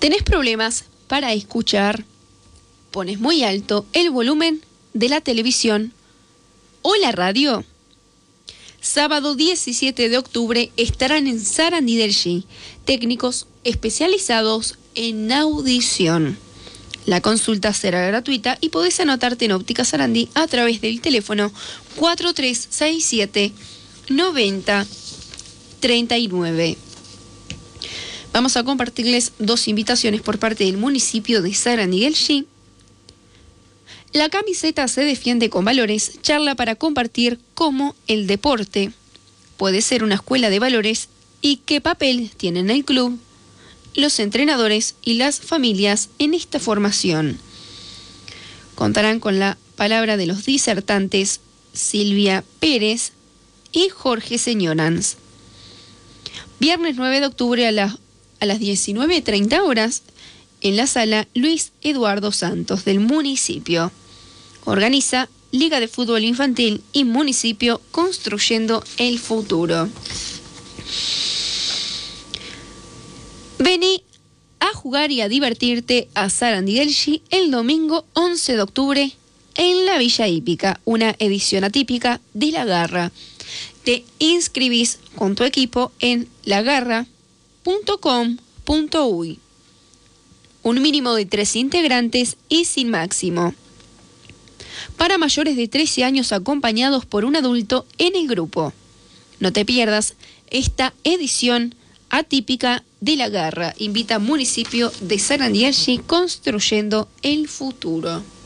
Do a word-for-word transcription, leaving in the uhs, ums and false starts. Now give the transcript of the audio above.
¿Tenés problemas para escuchar? ¿Pones muy alto el volumen de la televisión o la radio? Sábado diecisiete de octubre estarán en Sarandí del G técnicos especializados en audición. La consulta será gratuita y podés anotarte en Óptica Sarandí a través del teléfono cuatro tres seis siete noventa treinta y nueve. Vamos a compartirles dos invitaciones por parte del municipio de Sarandí del G. La camiseta se defiende con valores, charla para compartir cómo el deporte puede ser una escuela de valores y qué papel tienen el club, los entrenadores y las familias en esta formación. Contarán con la palabra de los disertantes Silvia Pérez y Jorge Señorans. Viernes nueve de octubre a, la, a las diecinueve treinta horas en la sala Luis Eduardo Santos del municipio. Organiza Liga de Fútbol Infantil y Municipio Construyendo el Futuro. Vení a jugar y a divertirte a Sarandí del G el domingo once de octubre en la Villa Hípica, una edición atípica de La Garra. Te inscribís con tu equipo en la garra punto com punto uy. Un mínimo de tres integrantes y sin máximo. Para mayores de trece años acompañados por un adulto en el grupo. No te pierdas esta edición atípica de La Garra. Invita al municipio de Sarandí del G Construyendo el Futuro.